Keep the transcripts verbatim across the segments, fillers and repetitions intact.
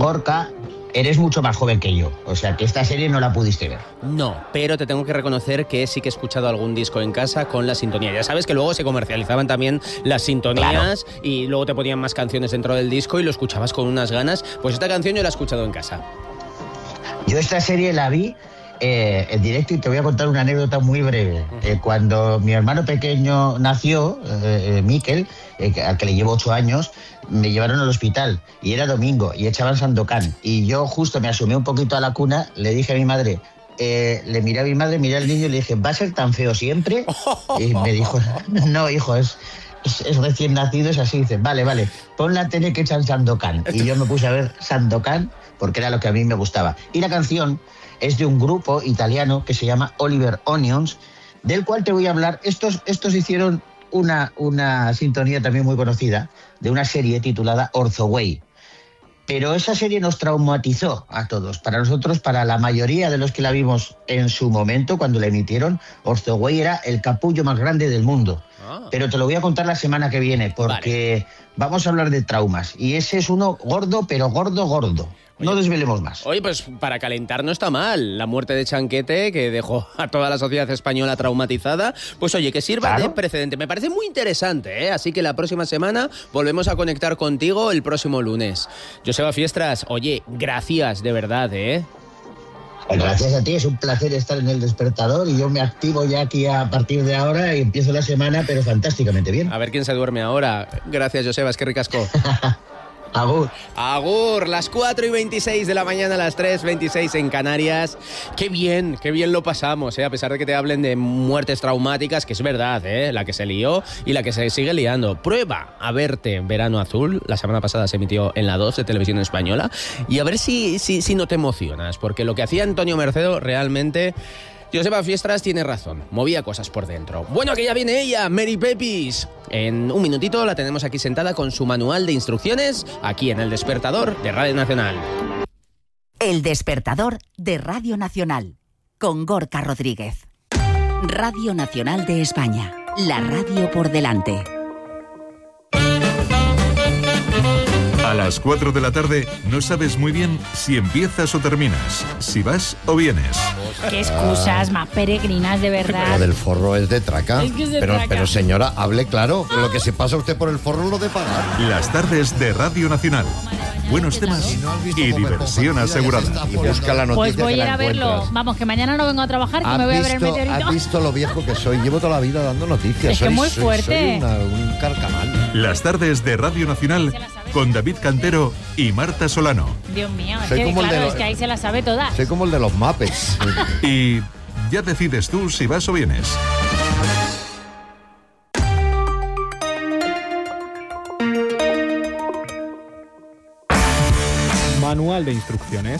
Gorka, eres mucho más joven que yo, o sea que esta serie no la pudiste ver. No, pero te tengo que reconocer que sí que he escuchado algún disco en casa con la sintonía. Ya sabes que luego se comercializaban también las sintonías, claro, y luego te ponían más canciones dentro del disco y lo escuchabas con unas ganas. Pues esta canción yo la he escuchado en casa. Yo esta serie la vi eh, en directo y te voy a contar una anécdota muy breve. Uh-huh. Eh, cuando mi hermano pequeño nació, eh, eh, Miquel, eh, al que le llevo ocho años, me llevaron al hospital y era domingo y echaban Sandokan y yo justo me asomé un poquito a la cuna, le dije a mi madre, eh, le miré a mi madre, miré al niño y le dije, ¿va a ser tan feo siempre? Y me dijo, no hijo, es, es, es recién nacido, es así. Dice, vale, vale, pon la tele que echan Sandokan. Y yo me puse a ver Sandokan porque era lo que a mí me gustaba. Y la canción es de un grupo italiano que se llama Oliver Onions, del cual te voy a hablar. Estos, estos hicieron Una, una sintonía también muy conocida de una serie titulada Orzoway. Pero esa serie nos traumatizó a todos. Para nosotros, para la mayoría de los que la vimos en su momento, cuando la emitieron, Orzoway era el capullo más grande del mundo. Ah. Pero te lo voy a contar la semana que viene, porque vale, vamos a hablar de traumas. Y ese es uno gordo, pero gordo, gordo. Oye, no desvelemos más. Oye, pues para calentar no está mal. La muerte de Chanquete, que dejó a toda la sociedad española traumatizada, pues oye, que sirva claro de precedente. Me parece muy interesante, ¿eh? Así que la próxima semana volvemos a conectar contigo el próximo lunes. Joseba Fiestras, oye, gracias de verdad, ¿eh? Gracias a ti, es un placer estar en El Despertador y yo me activo ya aquí a partir de ahora y empiezo la semana, pero fantásticamente bien. A ver quién se duerme ahora. Gracias, Joseba, es que ricasco. Agur. Agur, las cuatro y veintiséis de la mañana, las tres y veintiséis en Canarias. Qué bien, qué bien lo pasamos, ¿eh? A pesar de que te hablen de muertes traumáticas, que es verdad, ¿eh? La que se lió y la que se sigue liando. Prueba a verte Verano Azul. La semana pasada se emitió en la dos de Televisión Española. Y a ver si, si, si no te emocionas, porque lo que hacía Antonio Mercedo realmente... Joseba Fiestras tiene razón, movía cosas por dentro. Bueno, que ya viene ella, Mary Pepis. En un minutito la tenemos aquí sentada con su manual de instrucciones, aquí en El Despertador de Radio Nacional. El Despertador de Radio Nacional, con Gorka Rodríguez. Radio Nacional de España, la radio por delante. A las cuatro de la tarde no sabes muy bien si empiezas o terminas, si vas o vienes. Qué excusas más peregrinas, de verdad. Lo del forro es de traca. Es que es de pero, traca. pero señora, hable claro. Lo que se pasa usted por el forro lo de pagar. Las tardes de Radio Nacional. Buenos temas y diversión asegurada. Y busca la noticia. Pues voy a que ir la a verlo. encuentras. Vamos, que mañana no vengo a trabajar, que me voy a ver el visto, meteorito. ¿Has visto lo viejo que soy? Llevo toda la vida dando noticias. Es que soy, muy soy- fuerte. Soy una- un carcamal. Las tardes de Radio Nacional con David Cantero y Marta Solano. Dios mío, es Soy que, como el claro, de es los- que ahí se las sabe todas. Soy como el de los Muppets. Y ya decides tú si vas o vienes. Manual de instrucciones.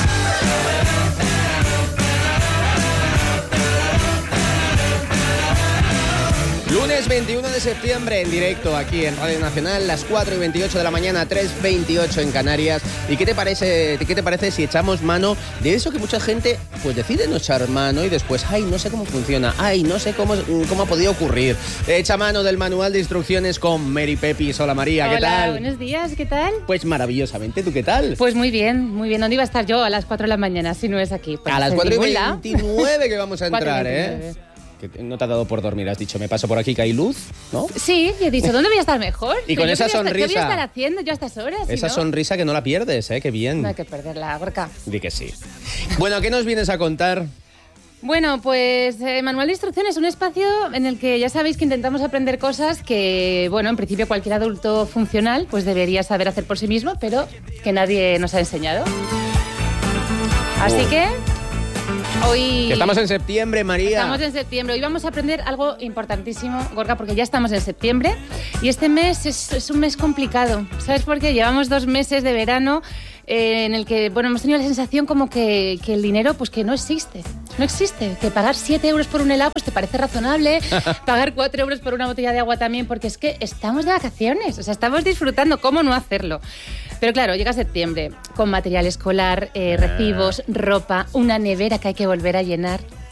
Lunes veintiuno de septiembre, en directo aquí en Radio Nacional, las cuatro y veintiocho de la mañana, tres y veintiocho en Canarias. ¿Y qué te parece, qué te parece si echamos mano de eso que mucha gente pues decide no echar mano y después, ay, no sé cómo funciona, ay, no sé cómo, cómo ha podido ocurrir? Echa mano del manual de instrucciones con Mary Pepis. Hola María, ¿qué Hola, tal? buenos días, ¿qué tal? Pues maravillosamente, ¿tú qué tal? Pues muy bien, muy bien. ¿Dónde iba a estar yo a las cuatro de la mañana si no es aquí? Pues a las en cuatro y ningún lado. veintinueve que vamos a cuatro y entrar, ¿eh? veintinueve. Que no te ha dado por dormir, has dicho, me paso por aquí que hay luz, ¿no? Sí, y he dicho, ¿dónde voy a estar mejor? Y Pero con yo esa qué voy a estar- ¿Qué voy sonrisa. a estar haciendo yo a estas horas? si Esa no? sonrisa que no la pierdes, ¿eh? Qué bien. No hay que perderla, Gorka. Di que sí. Bueno, ¿qué nos vienes a contar? Bueno, pues eh, Manual de Instrucciones es un espacio en el que ya sabéis que intentamos aprender cosas que, bueno, en principio cualquier adulto funcional pues debería saber hacer por sí mismo, pero que nadie nos ha enseñado. Así Oh. que hoy... Que estamos en septiembre, María. Estamos en septiembre. Hoy vamos a aprender algo importantísimo, Gorka, porque ya estamos en septiembre y este mes es, es un mes complicado. ¿Sabes por qué? Llevamos dos meses de verano eh, en el que, bueno, hemos tenido la sensación como que, que el dinero, pues que no existe. No existe. Que pagar siete euros por un helado, pues te parece razonable. Pagar cuatro euros por una botella de agua también, porque es que estamos de vacaciones. O sea, estamos disfrutando. ¿Cómo no hacerlo? Pero claro, llega septiembre con material escolar, eh, recibos, ropa, una nevera que hay que volver a llenar.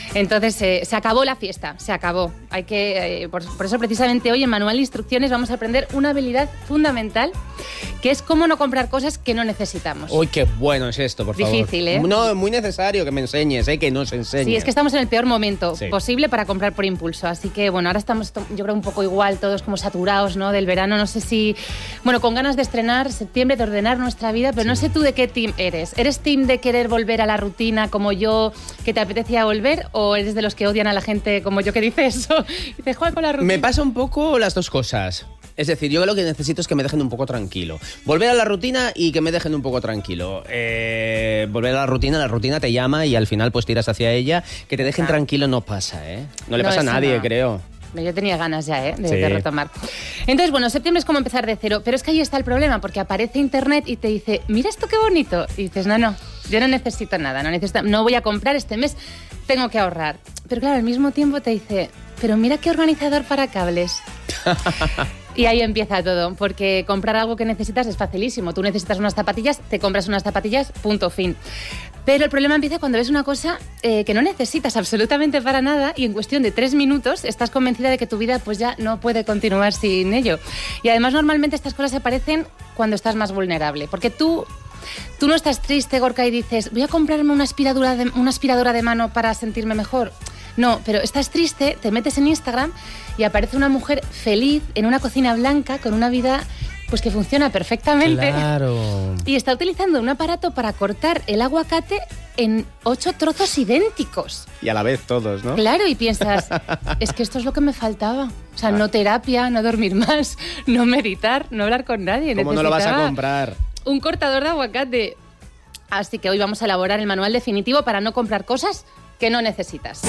Entonces, eh, se acabó la fiesta, se acabó. Hay que, eh, por, por eso, precisamente hoy en Manual de Instrucciones vamos a aprender una habilidad fundamental, que es cómo no comprar cosas que no necesitamos. Uy, qué bueno es esto, por favor. Difícil, ¿eh? No, muy necesario que me enseñes, ¿eh? Que nos enseñes. Sí, es que estamos en el peor momento Sí. posible para comprar por impulso. Así que, bueno, ahora estamos, yo creo, un poco igual, todos como saturados, ¿no? Del verano. No sé si, bueno, con ganas de estrenar septiembre, de ordenar nuestra vida, pero sí. No sé tú de qué team eres. ¿Eres team de querer volver a la rutina como yo, que te apetecía volver? ¿O eres de los que odian a la gente como yo que dice eso? Dice, juega con la rutina. Me pasa un poco las dos cosas. Es decir, yo lo que necesito es que me dejen un poco tranquilo. Volver a la rutina y que me dejen un poco tranquilo. Eh, volver a la rutina, la rutina te llama y al final pues tiras hacia ella. Que te dejen ah. tranquilo no pasa, ¿eh? No le no, pasa a nadie, no. creo. Yo tenía ganas ya, ¿eh? De, sí. de retomar. Entonces, bueno, septiembre es como empezar de cero. Pero es que ahí está el problema, porque aparece internet y te dice, mira esto qué bonito. Y dices, no, no, yo no necesito nada. No, necesito, no voy a comprar este mes, tengo que ahorrar. Pero claro, al mismo tiempo te dice, pero mira qué organizador para cables. Y ahí empieza todo, porque comprar algo que necesitas es facilísimo. Tú necesitas unas zapatillas, te compras unas zapatillas, punto, fin. Pero el problema empieza cuando ves una cosa eh, que no necesitas absolutamente para nada y en cuestión de tres minutos estás convencida de que tu vida pues ya no puede continuar sin ello. Y además normalmente estas cosas aparecen cuando estás más vulnerable, porque tú... Tú no estás triste, Gorka, y dices, voy a comprarme una aspiradora de, una aspiradora de mano para sentirme mejor. No, pero estás triste, te metes en Instagram y aparece una mujer feliz en una cocina blanca con una vida pues que funciona perfectamente. Claro. Y está utilizando un aparato para cortar el aguacate en ocho trozos idénticos. Y a la vez todos, ¿no? Claro, y piensas, es que esto es lo que me faltaba. O sea, no terapia, no dormir más, no meditar, no hablar con nadie. ¿Cómo no lo vas a comprar? Un cortador de aguacate. Así que hoy vamos a elaborar el manual definitivo para no comprar cosas que no necesitas.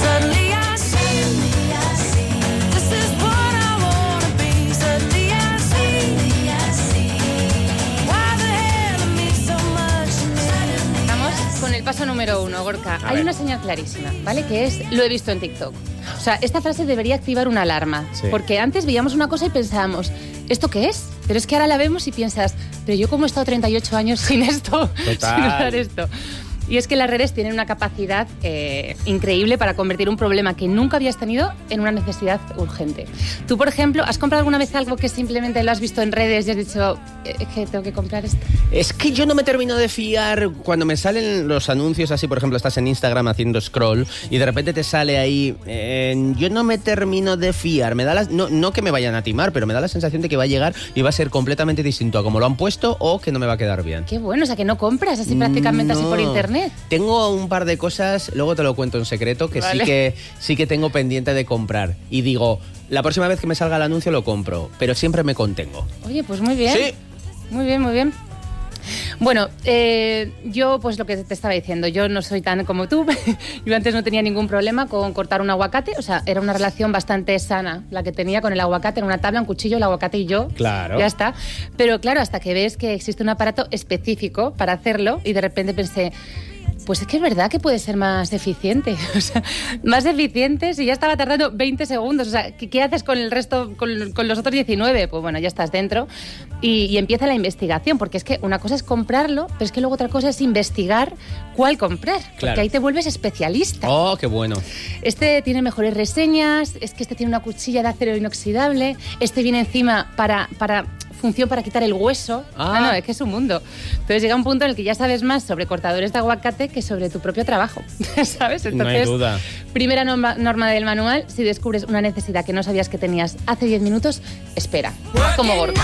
Vamos con el paso número uno, Gorka. A Hay ver. una señal clarísima, ¿vale? Que es, lo he visto en TikTok. O sea, esta frase debería activar una alarma. Sí. Porque antes veíamos una cosa y pensábamos, ¿esto qué es? Pero es que ahora la vemos y piensas, pero yo como he estado treinta y ocho años sin esto, sin usar esto. Y es que las redes tienen una capacidad eh, increíble para convertir un problema que nunca habías tenido en una necesidad urgente. Tú, por ejemplo, ¿has comprado alguna vez algo que simplemente lo has visto en redes y has dicho, es que tengo que comprar esto? Es que yo no me termino de fiar cuando me salen los anuncios así, por ejemplo, estás en Instagram haciendo scroll y de repente te sale ahí, eh, yo no me termino de fiar. Me da la, no, no que me vayan a timar, pero me da la sensación de que va a llegar y va a ser completamente distinto a como lo han puesto o que no me va a quedar bien. Qué bueno, o sea, que no compras así prácticamente no. así por internet. Tengo un par de cosas, luego te lo cuento en secreto, que vale. sí que sí que tengo pendiente de comprar. Y digo, la próxima vez que me salga el anuncio lo compro, pero siempre me contengo. Oye, pues muy bien. Sí. Muy bien, muy bien. Bueno, eh, yo pues lo que te estaba diciendo, yo no soy tan como tú. Yo antes no tenía ningún problema con cortar un aguacate, o sea, era una relación bastante sana la que tenía con el aguacate, en una tabla, un cuchillo, el aguacate y yo. Claro. Ya está. Pero claro, hasta que ves que existe un aparato específico para hacerlo y de repente pensé, pues es que es verdad que puede ser más eficiente, o sea, más eficiente si ya estaba tardando veinte segundos, o sea, ¿qué, qué haces con el resto, con, con los otros diecinueve? Pues bueno, ya estás dentro y, y empieza la investigación, porque es que una cosa es comprarlo, pero es que luego otra cosa es investigar cuál comprar, porque claro. ahí te vuelves especialista. ¡Oh, qué bueno! Este tiene mejores reseñas, es que este tiene una cuchilla de acero inoxidable, este viene encima para... para función para quitar el hueso. Ah. No, no, es que es un mundo. Entonces llega un punto en el que ya sabes más sobre cortadores de aguacate que sobre tu propio trabajo, ¿sabes? Entonces, no hay duda. Primera norma, norma del manual, si descubres una necesidad que no sabías que tenías hace diez minutos, espera. Como Gorka.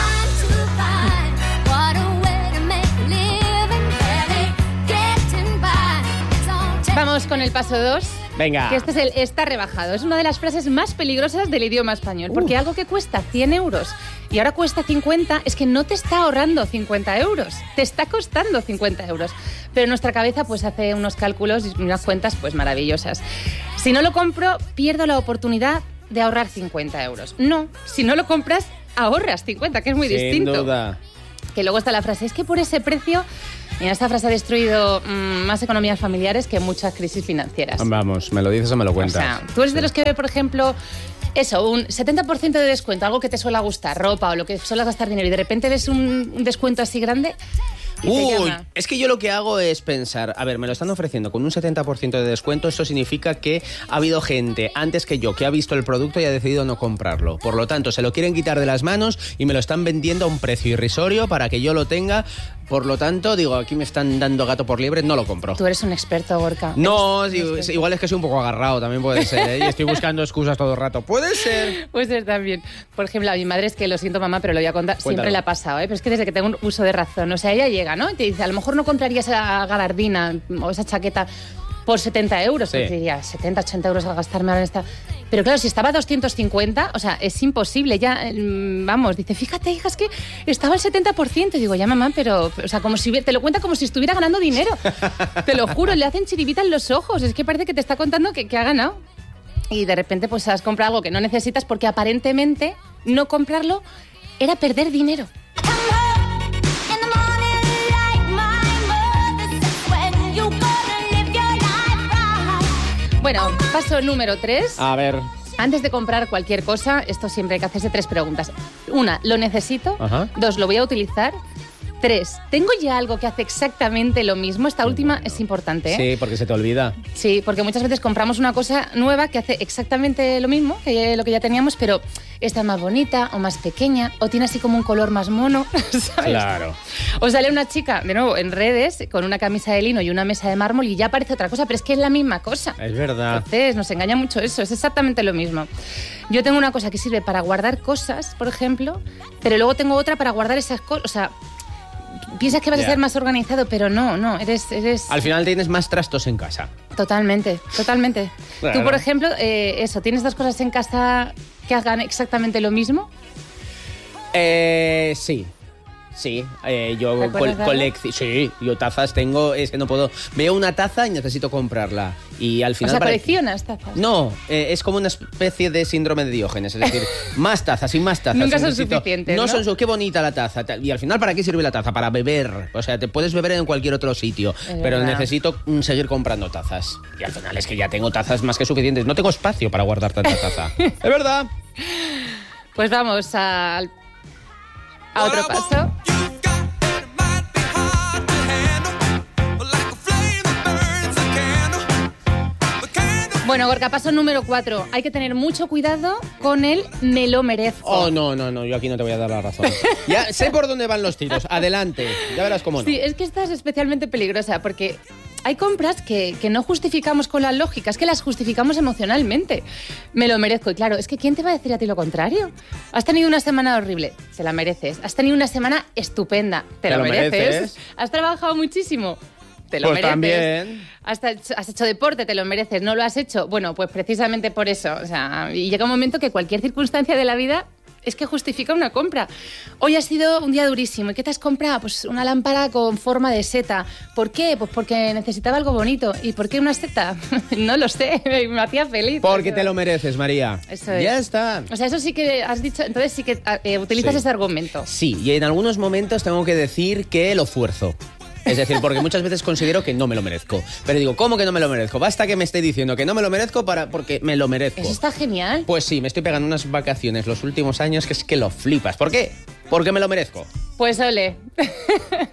Vamos con el paso dos. Venga. Que este es el está rebajado. Es una de las frases más peligrosas del idioma español. Porque uh. algo que cuesta cien euros y ahora cuesta cincuenta, es que no te está ahorrando cincuenta euros. Te está costando cincuenta euros. Pero nuestra cabeza pues hace unos cálculos y unas cuentas pues maravillosas. Si no lo compro, pierdo la oportunidad de ahorrar cincuenta euros. No, si no lo compras, ahorras cincuenta, que es muy Sin distinto. Sin duda. Que luego está la frase, es que por ese precio... Mira, esta frase ha destruido mmm, más economías familiares que muchas crisis financieras. Vamos, ¿me lo dices o me lo cuentas? O sea, tú eres sí. de los que ve, por ejemplo, eso, un setenta por ciento de descuento, algo que te suele gustar, ropa o lo que suelas gastar dinero, y de repente ves un, un descuento así grande y te Uy, llama. es que yo lo que hago es pensar, a ver, me lo están ofreciendo con un setenta por ciento de descuento, esto significa que ha habido gente antes que yo que ha visto el producto y ha decidido no comprarlo. Por lo tanto, se lo quieren quitar de las manos y me lo están vendiendo a un precio irrisorio para que yo lo tenga. Por lo tanto, digo, aquí me están dando gato por liebre, no lo compro. Tú eres un experto, Gorka. No, Eres un sí, experto. igual es que soy un poco agarrado, también puede ser, ¿eh? Y estoy buscando excusas todo el rato. Puede ser. Puede ser también. Por ejemplo, a mi madre es que, lo siento mamá, pero lo voy a contar, Cuéntalo. siempre le ha pasado, ¿eh? Pero es que desde que tengo un uso de razón, o sea, ella llega, ¿no? Y te dice, a lo mejor no compraría esa gabardina o esa chaqueta por setenta euros. Sí. Pues diría, setenta, ochenta euros al gastarme ahora en esta... Pero claro, si estaba a doscientos cincuenta, o sea, es imposible. Ya, mm, vamos, dice, fíjate, hija, es que estaba al setenta por ciento. Y digo, ya, mamá, pero, o sea, como si te lo cuenta como si estuviera ganando dinero. Te lo juro, le hacen chiribita en los ojos. Es que parece que te está contando que, que ha ganado. Y de repente, pues, has comprado algo que no necesitas porque aparentemente no comprarlo era perder dinero. Bueno, paso número tres. A ver. Antes de comprar cualquier cosa, esto siempre hay que hacerse tres preguntas. Una, ¿lo necesito? Ajá. Dos, ¿lo voy a utilizar? Tres, ¿tengo ya algo que hace exactamente lo mismo? Esta última es importante, ¿eh? Sí, porque se te olvida. Sí, porque muchas veces compramos una cosa nueva que hace exactamente lo mismo que lo que ya teníamos, pero está más bonita o más pequeña o tiene así como un color más mono, ¿sabes? Claro. O sale una chica, de nuevo, en redes con una camisa de lino y una mesa de mármol y ya parece otra cosa, pero es que es la misma cosa. Es verdad. Entonces, nos engaña mucho eso, es exactamente lo mismo. Yo tengo una cosa que sirve para guardar cosas, por ejemplo, pero luego tengo otra para guardar esas cosas, o sea... Piensas que vas Ya. a ser más organizado, pero no, no, eres... eres... Al final tienes más trastos en casa. Totalmente, totalmente. Claro. Tú, por ejemplo, eh, eso, ¿tienes dos cosas en casa que hagan exactamente lo mismo? Eh, sí. Sí, eh, yo ¿Te acuerdas de algo? colecciono. Sí, yo tazas tengo, es que no puedo. Veo una taza y necesito comprarla. Y al O final. sea, para- coleccionas tazas. No, eh, es como una especie de síndrome de Diógenes, es decir, más tazas y más tazas. Nunca son Necesito- suficientes, No, ¿no? son su- qué bonita la taza. tal. Y al final, ¿para qué sirve la taza? Para beber. O sea, te puedes beber en cualquier otro sitio, Es pero verdad. necesito mm, seguir comprando tazas. Y al final es que ya tengo tazas más que suficientes. No tengo espacio para guardar tanta taza. Es verdad. Pues vamos a, a otro paso. Bueno, Gorka, paso número cuatro. Hay que tener mucho cuidado con el me lo merezco. Oh, no, no, no, yo aquí no te voy a dar la razón. Ya sé por dónde van los tiros. Adelante. Ya verás cómo no. Sí, es que esta es especialmente peligrosa porque hay compras que, que no justificamos con la lógica, es que las justificamos emocionalmente. Me lo merezco. Y claro, es que ¿quién te va a decir a ti lo contrario? Has tenido una semana horrible, te la mereces. Has tenido una semana estupenda, te, Te lo, lo mereces. mereces. Has trabajado muchísimo, te lo Pues mereces. también. Has, hecho- has hecho deporte, te lo mereces. ¿No lo has hecho? Bueno, pues precisamente por eso. O sea, y llega un momento que cualquier circunstancia de la vida es que justifica una compra. Hoy ha sido un día durísimo. ¿Y qué te has comprado? Pues una lámpara con forma de seta. ¿Por qué? Pues porque necesitaba algo bonito. ¿Y por qué una seta? No lo sé. Me hacía feliz. Porque Eso. te lo mereces, María. Eso es. Ya está. O sea, eso sí que has dicho. Entonces sí que eh, utilizas Sí. ese argumento. Sí, y en algunos momentos tengo que decir que lo fuerzo. Es decir, porque muchas veces considero que no me lo merezco. Pero digo, ¿cómo que no me lo merezco? Basta que me esté diciendo que no me lo merezco para porque me lo merezco. Eso está genial. Pues sí, me estoy pegando unas vacaciones los últimos años que es que lo flipas. ¿Por qué? Porque me lo merezco. Pues ole.